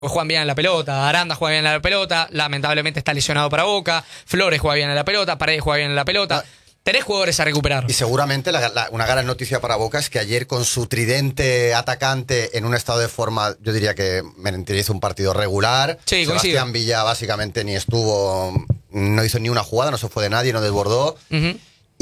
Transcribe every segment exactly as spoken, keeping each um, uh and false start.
juegan bien a la pelota, Aranda juega bien a la pelota, lamentablemente está lesionado para Boca, Flores juega bien a la pelota, Paredes juega bien a la pelota. Ah. Tenés jugadores a recuperar. Y seguramente la, la, una gran noticia para Boca es que ayer con su tridente atacante en un estado de forma, yo diría que Merentiel hizo un partido regular. Sí, Sebastián coincido. Villa básicamente ni estuvo, no hizo ni una jugada, no se fue de nadie, no desbordó. Uh-huh.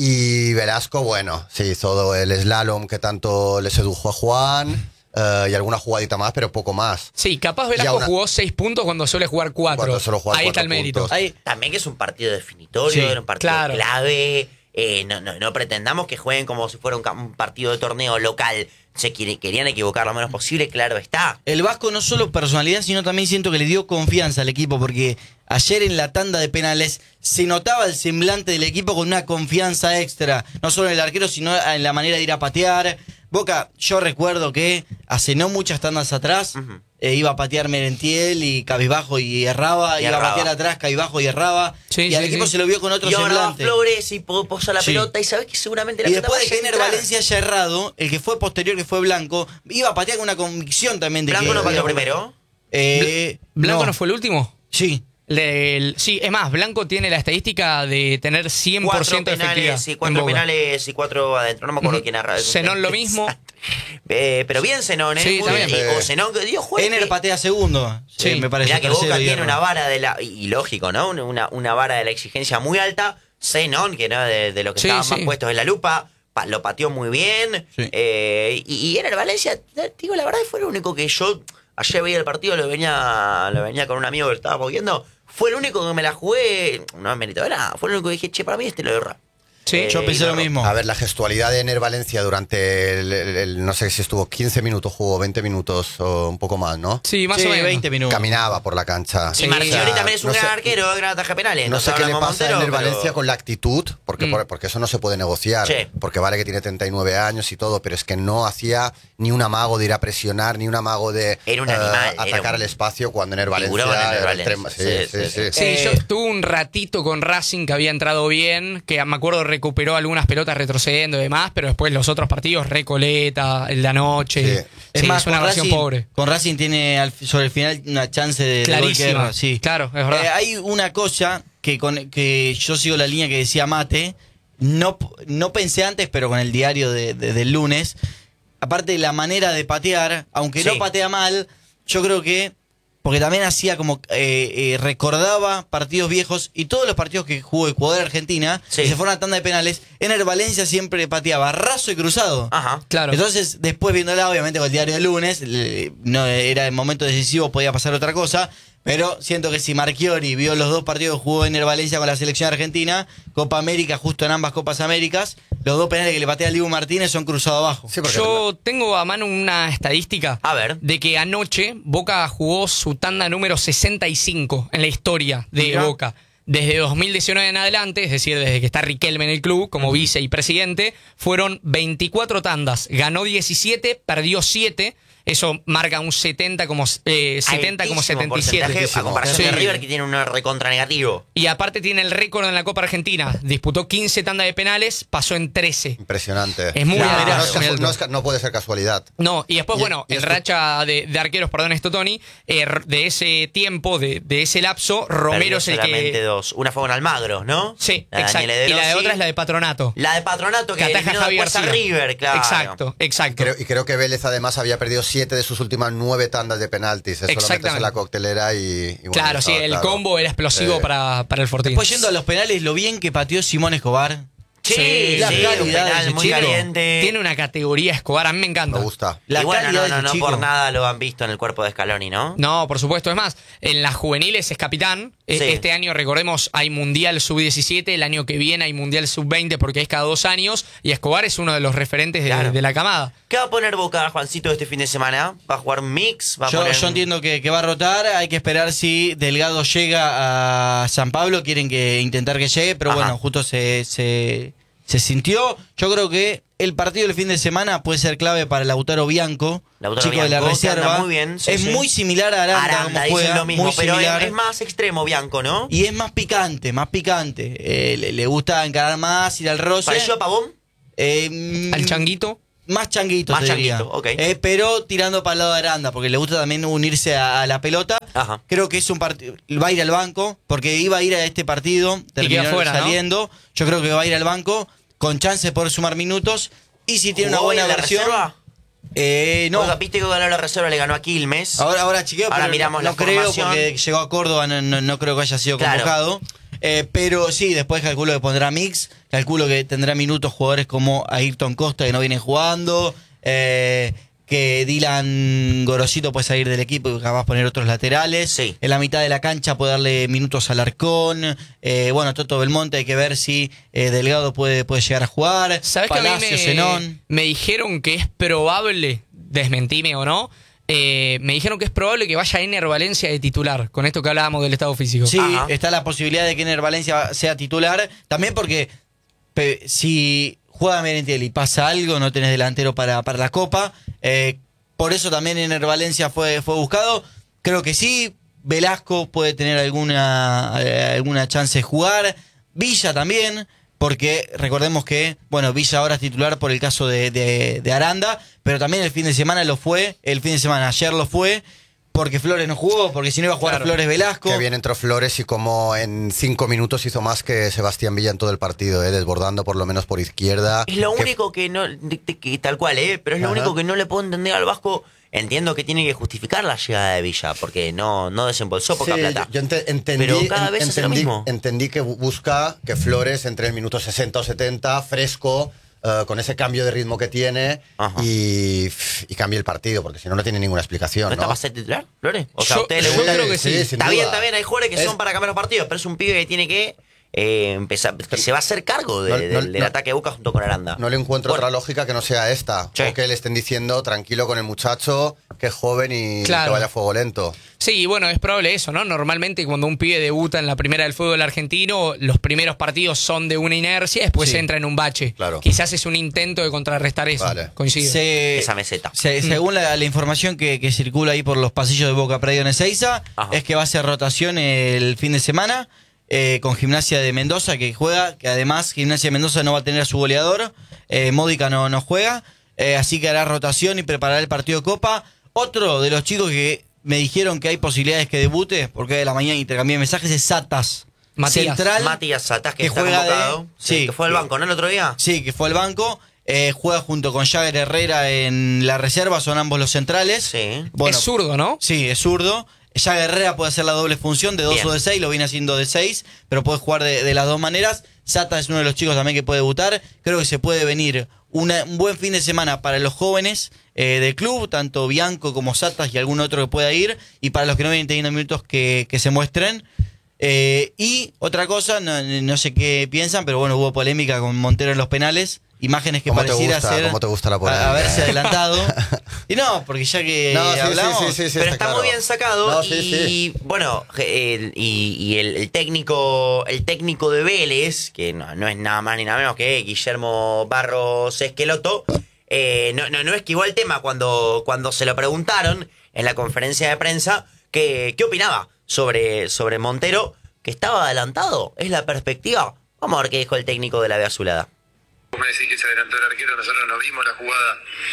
Y Velasco, bueno, se hizo el slalom que tanto le sedujo a Juan. Uh, y alguna jugadita más, pero poco más. Sí, capaz Velasco una... jugó seis puntos cuando suele jugar cuatro. Solo jugar Ahí cuatro está el mérito. Ahí, también que es un partido definitorio, sí, era un partido claro. clave. Eh, no, no, no pretendamos que jueguen como si fuera un, un partido de torneo local. Se quiere, querían equivocar lo menos posible, claro está. El Vasco no solo personalidad, sino también siento que le dio confianza al equipo, porque ayer en la tanda de penales se notaba el semblante del equipo con una confianza extra, no solo en el arquero, sino en la manera de ir a patear. Boca, yo recuerdo que hace no muchas tandas atrás uh-huh. eh, iba a patear Merentiel y cabizbajo y erraba, y iba erraba. a patear atrás cabizbajo y erraba, sí, y sí, al equipo sí. se lo vio con otro y semblante. Y Flores y posó la sí. pelota y sabes que seguramente la Y después de que Ener Valencia haya errado, el que fue posterior, que fue Blanco, iba a patear con una convicción también de ¿Blanco que... no pateó primero? Eh, ¿Blanco no. no fue el último? Sí. Le, sí, es más, Blanco tiene la estadística de tener cien por ciento cuatro penales, efectividad. Sí, cuatro penales y cuatro adentro. No me acuerdo uh-huh. quién era. Zenón lo mismo. eh, pero bien Zenón, ¿eh? Sí, Muy bien. Eh, o Zenón que dio juego. Ener patea segundo. Sí, eh, me parece. Mirá que Boca tiene una vara de la. Y lógico, ¿no? Una, una vara de la exigencia muy alta. Zenón, que no de, de lo que sí, estaban sí. más puestos en la lupa. Pa, lo pateó muy bien. Sí. Eh, y, y Ener Valencia, digo, la verdad fue lo único que yo. Ayer veía el partido, lo venía, lo venía con un amigo que lo estaba viendo. Fue el único que me la jugué, no es mérito de nada, fue el único que dije, che, para mí este lo erra. Sí, eh, yo pensé lo mismo. A ver, la gestualidad de Ener Valencia durante, el, el, el, no sé si estuvo quince minutos, jugó veinte minutos o un poco más, ¿no? Sí, más sí, o menos. veinte minutos. Caminaba por la cancha. Sí, y Marchiori o sea, también es un no gran sé, arquero, gran ataja penales. No sé qué le pasa Montero, a Ener pero... Valencia con la actitud, porque, mm. porque eso no se puede negociar. Sí. Porque vale que tiene treinta y nueve años y todo, pero es que no hacía ni un amago de ir a presionar, ni un amago de era un animal, uh, atacar un... el espacio cuando Ener Valencia era era el extremo. Sí, sí, sí. sí, sí. sí eh, yo estuve un ratito con Racing que había entrado bien, que me acuerdo recuperó algunas pelotas retrocediendo y demás, pero después los otros partidos, Recoleta, el de anoche. Sí. Es sí, más, es una versión Racing, pobre. Con Racing tiene al, sobre el final una chance de, clarísima. de gol, sí. Claro, es verdad. Eh, hay una cosa que, con, que yo sigo la línea que decía Mate, no, no pensé antes, pero con el diario de, de, del lunes, aparte de la manera de patear, aunque sí. no patea mal, yo creo que porque también hacía como eh, eh, recordaba partidos viejos y todos los partidos que jugó Ecuador Argentina sí. y se fueron a tanda de penales, Ener Valencia siempre pateaba raso y cruzado. Ajá, claro. Entonces, después viéndola, obviamente con el diario del lunes, le, no era el momento decisivo, podía pasar otra cosa, pero siento que si Marchiori vio los dos partidos que jugó Ener Valencia con la selección argentina, Copa América, justo en ambas Copas Américas, los dos penales que le patea a Dibu Martínez son cruzados abajo. Sí, yo tengo a mano una estadística a ver. de que anoche Boca jugó su tanda número sesenta y cinco en la historia de Mira. Boca. Desde dos mil diecinueve en adelante, es decir, desde que está Riquelme en el club como uh-huh. vice y presidente, fueron veinticuatro tandas. Ganó diecisiete, perdió siete. Eso marca un setenta como, eh, setenta como setenta y siete. A comparación sí. de River, que tiene un recontra negativo. Y aparte tiene el récord en la Copa Argentina. Disputó quince tandas de penales, pasó en trece. Impresionante. Es muy claro, alto. No, es casu- no, es, no puede ser casualidad. No, y después, y, bueno, y en esto... racha de, de arqueros, perdón, esto, Tony, eh, de ese tiempo, de, de ese lapso, Romero es el que... dos. Una fue con Almagro, ¿no? Sí, la exacto. Y la de otra es la de Patronato. La de Patronato que, que ataja Javier a River, claro. Exacto, exacto. Creo, y creo que Vélez además había perdido siete de sus últimas nueve tandas de penaltis. Eso lo metes en la coctelera y... y bueno, claro, sí, el claro. combo era explosivo eh. para, para el Fortín. Después yendo a los penales, lo bien que pateó Simón Escobar. Sí, sí, la sí calidad un penal de muy chico. Caliente. Tiene una categoría Escobar, a mí me encanta. Me gusta. La y bueno, no, no, no por nada lo han visto en el cuerpo de Scaloni, ¿no? No, por supuesto. Es más, en las juveniles es capitán. Sí. Este año, recordemos, hay Mundial sub diecisiete. El año que viene hay Mundial sub veinte porque es cada dos años. Y Escobar es uno de los referentes de, claro. de la camada. ¿Qué va a poner Boca, Juancito, este fin de semana? ¿Va a jugar un mix? ¿Va a yo, poner... yo entiendo que, que va a rotar. Hay que esperar si Delgado llega a San Pablo. Quieren que intentar que llegue, pero Ajá. bueno, justo se... se... Se sintió, yo creo que el partido del fin de semana puede ser clave para Lautaro Bianco, Lautaro chico Bianco, de la reserva. Muy bien, sí, es sí. muy similar a Aranda, Aranda como juega, lo mismo, muy pero similar. Es, es más extremo Bianco, ¿no? Y es más picante, más picante. Eh, le, le gusta encarar más, ir al roce. ¿Pareció a Pavón? Eh, ¿Al Changuito? más changuito, Más te diría. changuito, ok. Eh, pero tirando para el lado de Aranda, porque le gusta también unirse a, a la pelota. Ajá. Creo que es un partido. Va a ir al banco, porque iba a ir a este partido, terminó fuera, saliendo. ¿No? Yo creo que va a ir al banco, con chance de poder sumar minutos. Y si tiene una buena la versión. Reserva? Eh, no. Oiga, viste que ganó la reserva, le ganó a Quilmes. Ahora, ahora chequeo, Ahora pero miramos no, la no creo, formación. porque llegó a Córdoba, no, no, no creo que haya sido Claro. convocado. Eh, pero sí, después calculo que pondrá mix, calculo que tendrá minutos jugadores como Ayrton Costa, que no vienen jugando, eh, que Dylan Gorosito puede salir del equipo y capaz poner otros laterales. Sí. En la mitad de la cancha puede darle minutos al Arcón. Eh, bueno, Toto Belmonte, hay que ver si eh, Delgado puede, puede llegar a jugar. ¿Sabés que a Palacio, mí me, Zenón. me dijeron que es probable, desmentime o no, eh, me dijeron que es probable que vaya Ener Valencia de titular, con esto que hablábamos del estado físico? Sí, Ajá. está la posibilidad de que Ener Valencia sea titular. También porque pe- si juega Merentiel y pasa algo, no tenés delantero para, para la Copa. Eh, por eso también Ener Valencia fue, fue buscado. Creo que sí. Velasco puede tener alguna, eh, alguna chance de jugar. Villa también. Porque recordemos que, bueno, Villa ahora es titular por el caso de, de, de Aranda, pero también el fin de semana lo fue, el fin de semana ayer lo fue, porque Flores no jugó, porque si no iba a jugar Claro. Flores Velasco. Que bien entró Flores y como en cinco minutos hizo más que Sebastián Villa en todo el partido, ¿eh? Desbordando por lo menos por izquierda. Es lo Que- único que no, de- de- que tal cual, ¿eh? Pero es lo Ajá. único que no le puedo entender al Vasco. Entiendo que tiene que justificar la llegada de Villa, porque no, no desembolsó poca Sí, plata. Yo, yo ente- entendí, Pero cada en- vez es lo entendí, mismo. entendí que bu- busca que Flores entre el minuto sesenta o setenta, fresco, eh, con ese cambio de ritmo que tiene Ajá. y, y cambie el partido, porque si no, no tiene ninguna explicación. ¿No está ¿no? para ser titular, Flores? O sea, ¿a Yo- ustedes les yo gusta? creo que sí. sin Está bien, duda. está bien, hay jugadores que Es- son para cambiar los partidos, pero es un pibe que tiene que eh, empezar, que se va a hacer cargo de- No, del, no, del no. ataque de Boca junto con Aranda. No le encuentro Bueno, otra lógica que no sea esta. Sí. O que le estén diciendo tranquilo con el muchacho, que es joven y Claro. que vaya a fuego lento. Sí, y bueno, es probable eso, ¿no? Normalmente cuando un pibe debuta en la primera del fútbol argentino, los primeros partidos son de una inercia, después Sí. entra en un bache. Claro. Quizás es un intento de contrarrestar eso. Vale. Coincido. Se- esa meseta. se- según la, la información que, que circula ahí por los pasillos de Boca Predio en Ezeiza, Ajá. es que va a ser rotación el fin de semana eh, con Gimnasia de Mendoza, que juega, que además Gimnasia de Mendoza no va a tener a su goleador, eh, Módica no, no juega, eh, así que hará rotación y preparará el partido de Copa. Otro de los chicos que me dijeron que hay posibilidades que debute, porque de la mañana intercambié mensajes, es Satas. Matías. Central. Matías Satas, que, que está juega de- convocado. sí, Sí, que fue al que- banco, ¿no? El otro día. Sí, que fue al banco. Eh, juega junto con Jagger Herrera en la reserva, son ambos los centrales. Sí. Bueno, es zurdo, ¿no? sí, es zurdo. Jagger Herrera puede hacer la doble función de dos Bien. o de seis, lo viene haciendo de seis, pero puede jugar de, de las dos maneras. Sata es uno de los chicos también que puede debutar. Creo que se puede venir una- un buen fin de semana para los jóvenes eh, del club, tanto Bianco como Satas y algún otro que pueda ir, y para los que no vienen teniendo minutos que, que se muestren. Eh, y otra cosa, no, no sé qué piensan, pero bueno, hubo polémica con Montero en los penales. Imágenes que ¿Cómo te pareciera gusta? ser ¿Cómo te gusta la a- polémica? haberse adelantado. Y no, porque ya que No, sí, sí, hablamos, sí, sí, sí, pero está claro. muy bien sacado No, y sí, sí. bueno el- y, y el, el técnico el técnico de Vélez, que no, no es nada más ni nada menos que Guillermo Barros Esqueloto, eh, no, no, no esquivó el tema cuando, cuando se lo preguntaron en la conferencia de prensa que, qué opinaba sobre, sobre Montero, que estaba adelantado. ¿Es la perspectiva? Vamos a ver qué dijo el técnico de la B Azulada. Vos me decís que se adelantó el arquero, nosotros no vimos la jugada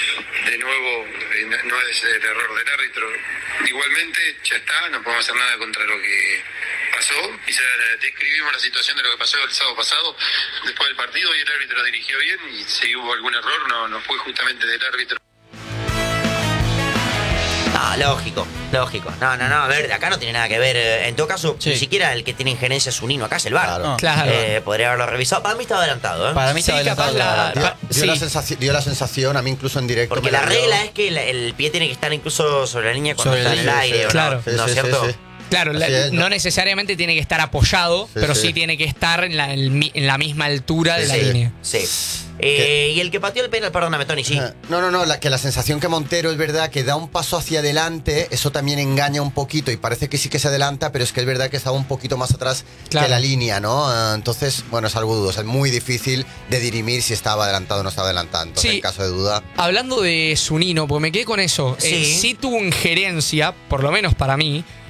de nuevo, eh, no, no es el error del árbitro. Igualmente, ya está, no podemos hacer nada contra lo que pasó. Y se, describimos la situación de lo que pasó el sábado pasado, después del partido, y el árbitro dirigió bien, y si hubo algún error, no, no fue justamente del árbitro. Ah, lógico, lógico. No, no, no, a ver, acá no tiene nada que ver. eh, En todo caso, Sí. ni siquiera el que tiene injerencia es un hino, acá es el V A R. Claro. No. Claro. Eh, podría haberlo revisado. Para mí estaba adelantado, ¿eh? para mí Sí, está capaz adelantado. la- Dio, pa- dio sí. la sensación, dio la sensación, a mí incluso en directo. Porque me la dio. regla es que la- el pie tiene que estar incluso sobre la línea cuando Sobre está la en el línea, aire, sí, ¿o no? claro. Sí, ¿No es sí, sí, cierto? sí. Claro, la- Así es, no ¿no? necesariamente tiene que estar apoyado, Sí, pero sí. sí tiene que estar en la, el mi- en la misma altura de Sí, la sí. línea. Sí. Eh, y el que pateó el penal, perdóname, Tony, sí. Eh, No, no, no, la, que la sensación que Montero es verdad que da un paso hacia adelante, eso también engaña un poquito y parece que sí que se adelanta, pero es que es verdad que estaba un poquito más atrás Claro. que la línea, ¿no? Eh, Entonces, bueno, es algo dudoso, es muy difícil de dirimir si estaba adelantado o no estaba adelantado. Entonces, Sí. en caso de duda, Hablando de Zunino, pues me quedé con eso. Sí. Eh, sí tuvo injerencia, por lo menos para mí,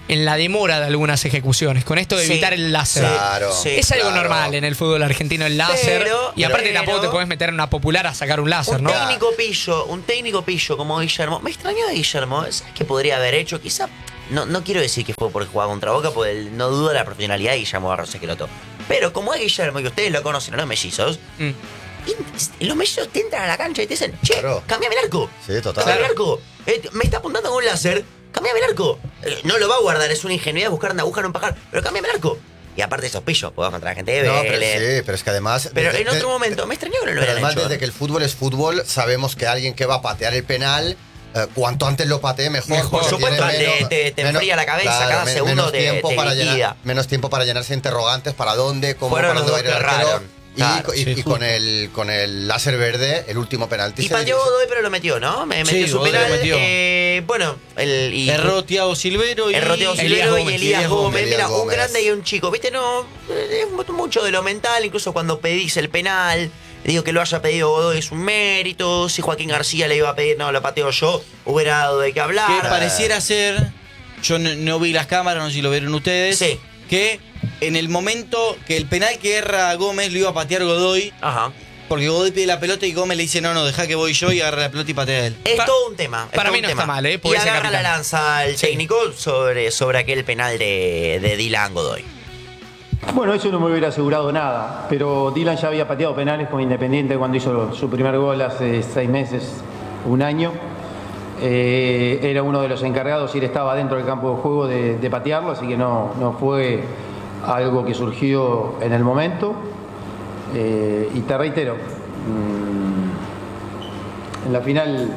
en la demora de algunas ejecuciones, con esto de Sí, evitar el láser. Claro. Sí, es algo claro. normal en el fútbol argentino el láser. Pero- y aparte pero- tampoco te podés meter en una popular a sacar un láser, Un ¿no? técnico pillo, un técnico pillo como Guillermo. Me extrañó de Guillermo. ¿Sabes qué podría haber hecho? Quizá. No, no quiero decir que fue porque jugaba contra Boca, porque él no duda de la profesionalidad de Guillermo Barros Esqueloto. Pero como es Guillermo, y ustedes lo conocen a los mellizos, Mm. y los mellizos te entran a la cancha y te dicen, che, Claro. cambiame el arco. Sí, total. Cambiame el arco. Eh, me está apuntando con un láser, cambiame el arco. Eh, no lo va a guardar, es una ingenuidad buscar una aguja en un pajar, pero cambiame el arco. Y aparte esos pillos, podemos contra la gente de No, pero Vélez. sí, pero es que además... Pero desde- en otro de- momento, me extrañó que no lo Pero hubieran además, hecho. desde que el fútbol es fútbol, sabemos que alguien que va a patear el penal, eh, cuanto antes lo patee, mejor. Mejor. porque Por supuesto, tiene te- te- te enfría la cabeza, cada men- segundo menos te- tiempo te para liquida. llenar, menos tiempo para llenarse de interrogantes, para dónde, cómo, Fueron para los dónde va a ir dos el que arquero. erraron. Y, Claro, y- sí, y justo. con el con el láser verde, el último penalti. Y se- pateó Godoy, pero lo metió, ¿no? Me metió Sí, su Godoy penal. lo metió. eh, bueno, el. Y, Erró Thiago Silvero y Erró Thiago Elías Silvero y Gómez, Elías Elías Gómez. Gómez. Mira, Elías un Gómez. grande y un chico. ¿Viste? No. Es mucho de lo mental, incluso cuando pedís el penal. Digo que lo haya pedido Godoy es un mérito. Si Joaquín García le iba a pedir, no, lo pateo yo, hubiera dado de qué hablar. que pareciera ser, yo no, no vi las cámaras, no sé si lo vieron ustedes, Sí. que en el momento que el penal que erra Gómez lo iba a patear Godoy, Ajá. porque Godoy pide la pelota y Gómez le dice, no, no, deja que voy yo, y agarra la pelota y patea a él. Es Pa- todo un tema. es para todo mí un no tema. está mal, ¿eh? Y Porque ese agarra la capitán. lanza al Sí. técnico sobre, sobre aquel penal de, de Dylan Godoy. Bueno, eso no me hubiera asegurado nada, pero Dylan ya había pateado penales con Independiente cuando hizo su primer gol hace seis meses, un año. Eh, era uno de los encargados y él estaba dentro del campo de juego de, de patearlo, así que no, no fue algo que surgió en el momento. Eh, y te reitero, mm, en la final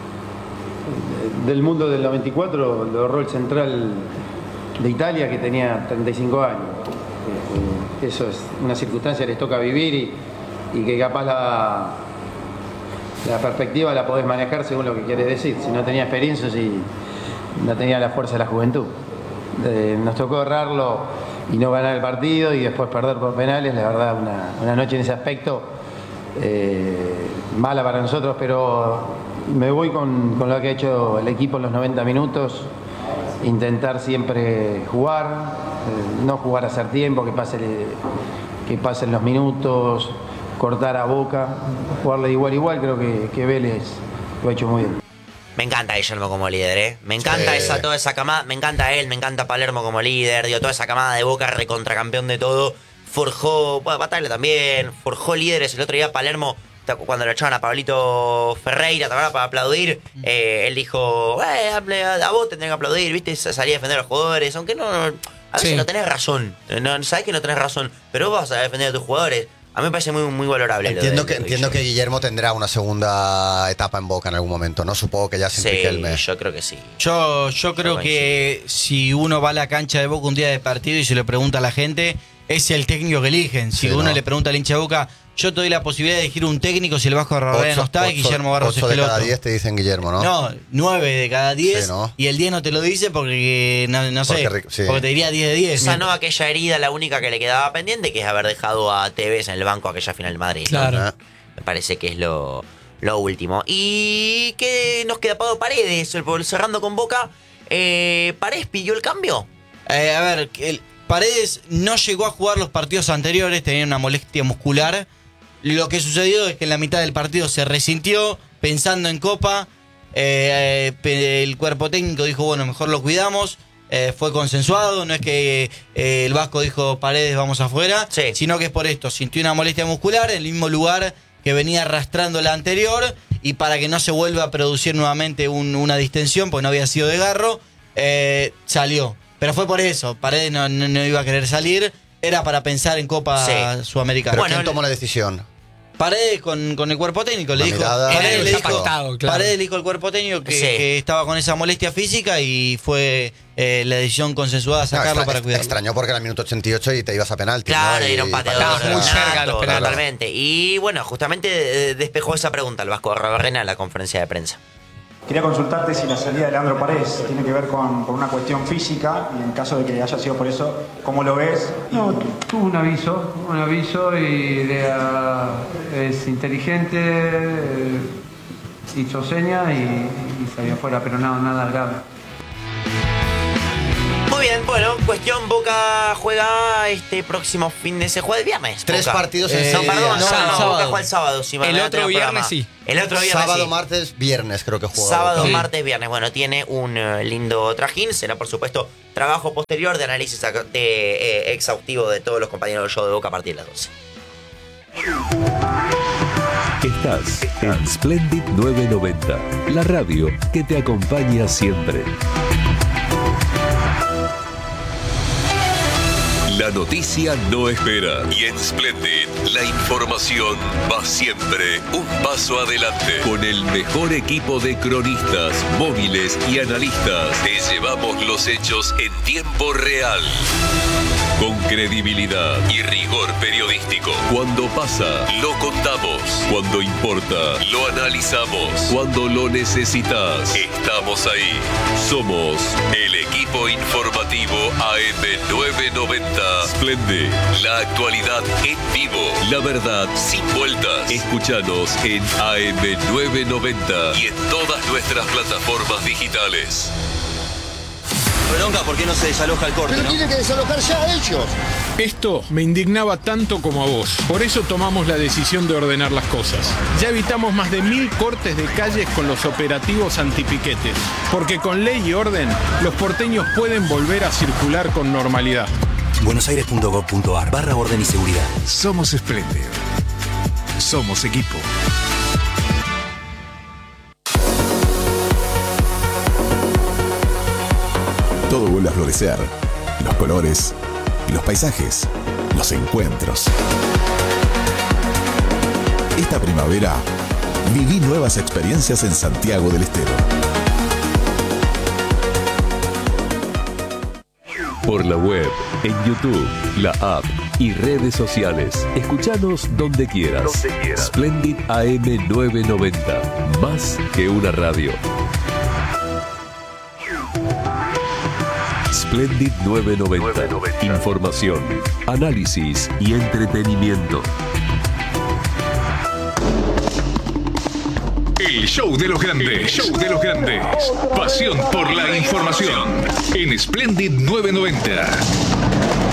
del mundo del noventa y cuatro lo agarró el central de Italia que tenía treinta y cinco años. Eh, Eso es una circunstancia que les toca vivir y, y que capaz la, la perspectiva la podés manejar según lo que quieres decir. Si no tenía experiencia, si no tenía la fuerza de la juventud. Eh, nos tocó errarlo y no ganar el partido y después perder por penales. La verdad, una, una noche en ese aspecto eh, mala para nosotros, pero me voy con, con lo que ha hecho el equipo en los noventa minutos. Intentar siempre jugar, eh, no jugar a hacer tiempo, que, pase, que pasen los minutos, cortar a Boca, jugarle de igual a igual. Creo que, que Vélez lo ha hecho muy bien. Me encanta Guillermo como líder, ¿eh? Me encanta Sí. esa, toda esa camada. Me encanta él, me encanta Palermo como líder. Digo, toda esa camada de Boca, recontracampeón de todo. Forjó, bueno, Bataglia también. Forjó líderes. El otro día Palermo, cuando lo echaban a Pablito Ferreira, ¿te acuerdas? Para aplaudir. Eh, él dijo, eh, a vos tendrán que aplaudir, ¿viste? Salía a defender a los jugadores. Aunque no, no a veces Sí. no tenés razón. No, sabés que no tenés razón. Pero vos vas a defender a tus jugadores. A mí me parece muy, muy valorable. lo Entiendo, de- que, lo de entiendo que Guillermo tendrá una segunda etapa en Boca en algún momento, ¿no? Supongo que ya sin Sí, Riquelme. yo creo que sí. Yo, yo creo Yo que si uno va a la cancha de Boca un día de partido y se le pregunta a la gente, es el técnico que eligen. Si Sí, uno ¿no? le pregunta al hincha de Boca, yo te doy la posibilidad de elegir un técnico si el Vasco Arrarrea no está, y ocho- Guillermo Barros ocho de Esqueloto. cada diez te dicen Guillermo, ¿no? No, nueve de cada diez, Sí, ¿no? y el diez no te lo dice porque, no, no sé, Porque Ric- sí. porque te diría diez de diez. Sanó aquella herida, la única que le quedaba pendiente, que es haber dejado a Tevez en el banco aquella final de Madrid. ¿no? Claro. Ah. Me parece que es lo, lo último. ¿Y qué nos queda Pablo Paredes? El- Cerrando con Boca, eh, ¿Paredes pidió el cambio? Eh, a ver, el, Paredes no llegó a jugar los partidos anteriores, tenía una molestia muscular. Lo que sucedió es que en la mitad del partido se resintió, pensando en Copa. Eh, eh, el cuerpo técnico dijo, bueno, mejor lo cuidamos. Eh, fue consensuado, no es que eh, el Vasco dijo Paredes vamos afuera, Sí. sino que es por esto, sintió una molestia muscular en el mismo lugar que venía arrastrando la anterior, y para que no se vuelva a producir nuevamente un- una distensión, porque no había sido de garro, eh, salió. Pero fue por eso, Paredes no, no- no iba a querer salir, era para pensar en Copa Sí. Sudamericana. ¿Pero Bueno, quién el- tomó la decisión? Paredes con, con el cuerpo técnico le La dijo, mirada. Paredes, Era le ya dijo pactado, claro. Paredes le dijo al cuerpo técnico que, Sí. que estaba con esa molestia física, y fue eh, la decisión consensuada No, sacarlo extra- para cuidarlo. Extrañó porque era el minuto ochenta y ocho y te ibas a penalti. Claro, ¿no? y era un pateador Estabas muy cerca de los nato, penales. totalmente. Y bueno, justamente eh, despejó esa pregunta el Vasco Arrarrea en la conferencia de prensa. Quería consultarte si la salida de Leandro Paredes tiene que ver con, con una cuestión física, y en caso de que haya sido por eso, ¿cómo lo ves? No, tuvo un aviso, un aviso y le, ah, es inteligente, eh, hizo seña y, y salió afuera, pero nada, nada grave. Muy bien, Cuestión, Boca juega este próximo fin de se juega el viernes. Tres Boca. partidos en eh, seis No, perdón, días. no, no, no, sábado. Boca juega el sábado. Si El otro viernes sí. El otro viernes Sábado, sí. martes, viernes creo que juega. Sábado, Boca. martes, viernes. Bueno, tiene un uh, lindo trajín. Será, por supuesto, trabajo posterior de análisis de, eh, exhaustivo de todos los compañeros del show de Boca a partir de las doce. Estás en Splendid nueve noventa, la radio que te acompaña siempre. La noticia no espera y en Splendid la información va siempre un paso adelante. Con el mejor equipo de cronistas, móviles y analistas te llevamos los hechos en tiempo real. Con credibilidad y rigor periodístico. Cuando pasa, lo contamos. Cuando importa, lo analizamos. Cuando lo necesitas, estamos ahí. Somos el equipo informativo A M nueve noventa. Splendid, la actualidad en vivo. La verdad sin vueltas. Escúchanos en A M nueve noventa y en todas nuestras plataformas digitales. Bronca, ¿por qué no se desaloja el corte? Pero ¿no? tienen que desalojar ya ellos. Esto me indignaba tanto como a vos. Por eso tomamos la decisión de ordenar las cosas. Ya evitamos más de mil cortes de calles con los operativos antipiquetes. Porque con ley y orden, los porteños pueden volver a circular con normalidad. buenosaires.gov.ar barra orden y seguridad. Somos Splendid. Somos equipo. Todo vuelve a florecer. Los colores, los paisajes, los encuentros. Esta primavera, viví nuevas experiencias en Santiago del Estero. Por la web, en YouTube, la app y redes sociales. Escuchanos donde quieras. Donde quieras. Splendid A M nueve noventa. Más que una radio. Splendid nueve noventa. Información, análisis y entretenimiento. El show de los grandes. Show de los grandes. Pasión por la información. En Splendid nueve noventa.